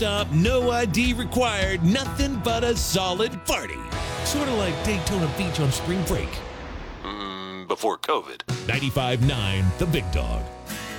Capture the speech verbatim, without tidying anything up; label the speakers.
Speaker 1: stop, no I D required, nothing but a solid party. Sort of like Daytona Beach on spring break.
Speaker 2: Mm, before COVID.
Speaker 1: ninety-five point nine The Big Dog.